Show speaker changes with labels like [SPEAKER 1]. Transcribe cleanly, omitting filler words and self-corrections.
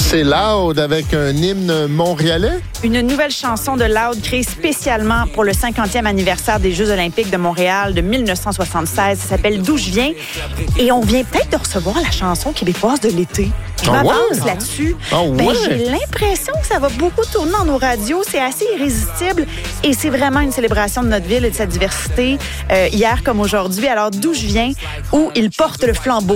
[SPEAKER 1] C'est Loud avec un hymne montréalais.
[SPEAKER 2] Une nouvelle chanson de Loud créée spécialement pour le 50e anniversaire des Jeux olympiques de Montréal de 1976. Ça s'appelle « D'où je viens ». Et on vient peut-être de recevoir la chanson québécoise de l'été. Je m'avance là-dessus. J'ai l'impression que ça va beaucoup tourner dans nos radios. C'est assez irrésistible et c'est vraiment une célébration de notre ville et de sa diversité, hier comme aujourd'hui. Alors, D'où je viens, où il porte le flambeau